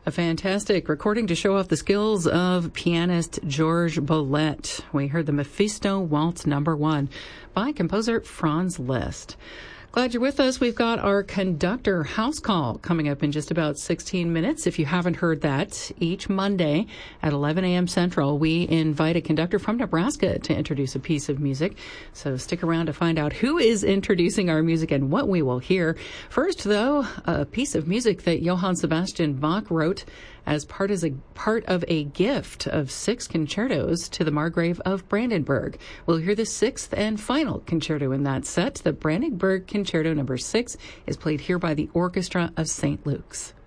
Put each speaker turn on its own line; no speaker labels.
A fantastic recording to show off the skills of pianist George Bollett. We heard the Mephisto Waltz No. 1 by composer Franz Liszt. Glad you're with us. We've got our conductor house call coming up in just about 16 minutes. If you haven't heard that, each Monday at 11 a.m. Central, we invite a conductor from Nebraska to introduce a piece of music. So stick around to find out who is introducing our music and what we will hear. First, though, a piece of music that Johann Sebastian Bach wrote as part of a gift of 6 concertos to the Margrave of Brandenburg. We'll hear the 6th and final concerto in that set. The Brandenburg Concerto No. 6 is played here by the Orchestra of St. Luke's.